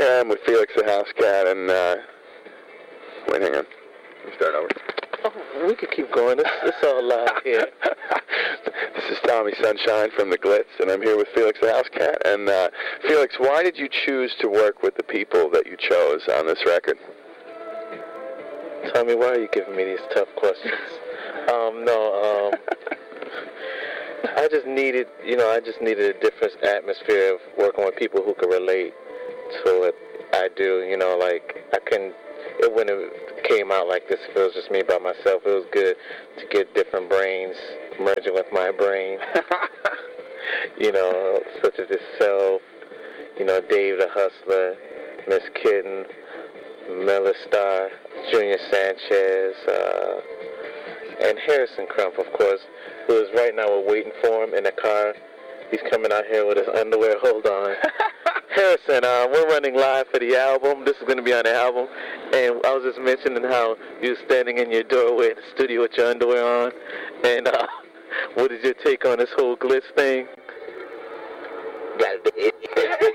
Yeah, I'm with Felix the House Cat, and, wait, hang on. Let me start over. Oh, we could keep going. It's all live here. This is Tommy Sunshine from the Glitz, and I'm here with Felix the House Cat. And, Felix, why did you choose to work with the people that you chose on this record? Tommy, why are you giving me these tough questions? I just needed a different atmosphere of working with people who could relate to what I do. It wouldn't have came out like this if it was just me by myself. It was good to get different brains merging with my brain. Such as yourself, Dave the Hustler, Miss Kitten, Miller Star, Junior Sanchez, and Harrison Crump, of course, who is right now, we're waiting for him in the car. He's coming out here with his underwear. Hold on. Harrison, we're running live for the album. This is going to be on the album. And I was just mentioning how you were standing in your doorway in the studio with your underwear on. And what is your take on this whole Glitz thing? Gotta do it.